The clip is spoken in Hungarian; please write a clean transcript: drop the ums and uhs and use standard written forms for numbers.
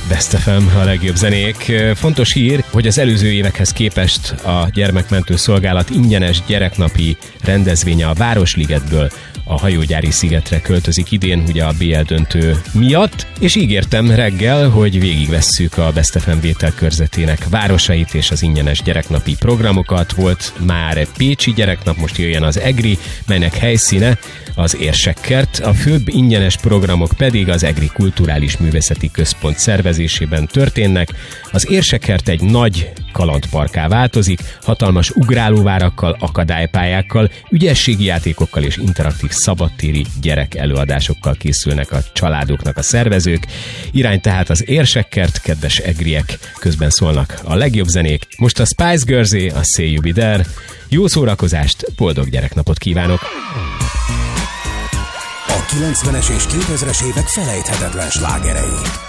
Best FM, a legjobb zenék. Fontos hír, hogy az előző évekhez képest a Gyermekmentő Szolgálat ingyenes gyereknapi rendezvénye a Városligetből a Hajógyári szigetre költözik idén, ugye a BL döntő miatt, és ígértem reggel, hogy végigvesszük a Best FM vételkörzetének városait és az ingyenes gyereknapi programokat. Volt már pécsi gyereknap, most jöjjön az EGRI, melynek helyszíne az Érsekkert, a főbb ingyenes programok pedig az EGRI Kulturális Művészeti Központ szervezésében történnek. Az Érsekkert egy nagy kalandparkká változik, hatalmas ugrálóvárakkal, akadálypályákkal, ügyességi játékokkal és interaktív szabadtéri gyerek előadásokkal készülnek a családoknak a szervezők. Irány tehát az Érsekkert, kedves egriek, közben szólnak a legjobb zenék. Most a Spice Girls-é, a Say You Be There. Jó szórakozást, boldog gyereknapot kívánok! A 90-es és 2000-es évek felejthetetlen slágerei.